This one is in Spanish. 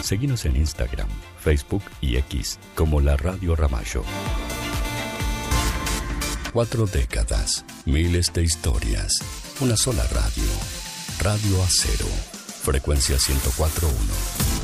Seguinos en Instagram, Facebook y X como La Radio Ramallo. 4 décadas, miles de historias, una sola radio. Radio Acero, frecuencia 104.1.